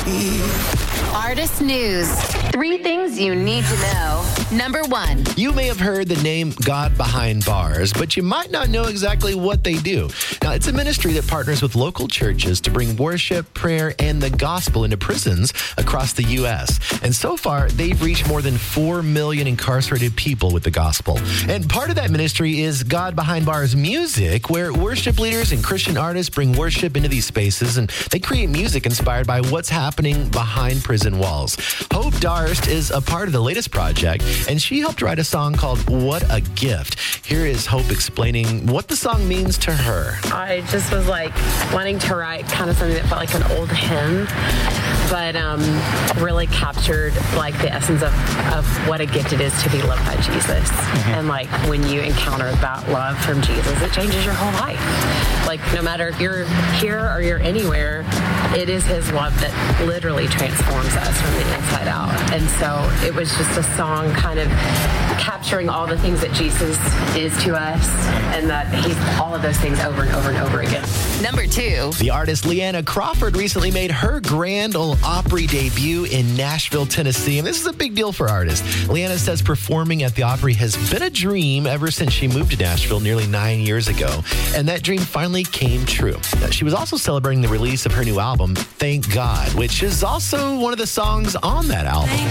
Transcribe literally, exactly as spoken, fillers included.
Artist News. Three things you need to know. Number one. You may have heard the name God Behind Bars, but you might not know exactly what they do. Now, it's a ministry that partners with local churches to bring worship, prayer, and the gospel into prisons across the U S. And so far, they've reached more than four million incarcerated people with the gospel. And part of that ministry is God Behind Bars Music, where worship leaders and Christian artists bring worship into these spaces, and they create music inspired by what's happening behind prison walls. Hope Darst is a part of the latest project, and she helped write a song called What a Gift. Here is Hope explaining what the song means to her. I just was like wanting to write kind of something that felt like an old hymn, but um, really captured like the essence of, of what a gift it is to be loved by Jesus. Mm-hmm. And like when you encounter that love from Jesus, it changes your whole life. Like no matter if you're here or you're anywhere, it is his love that literally transforms us from the inside out. And so it was just a song kind of capturing all the things that Jesus is to us, and that he's all of those things over and over and over again. Number two. The artist Leanna Crawford recently made her Grand Ole Opry debut in Nashville, Tennessee, and this is a big deal for artists. Leanna says performing at the Opry has been a dream ever since she moved to Nashville nearly nine years ago, and that dream finally came true. She was also celebrating the release of her new album, Thank God, which is also one of the songs on that album.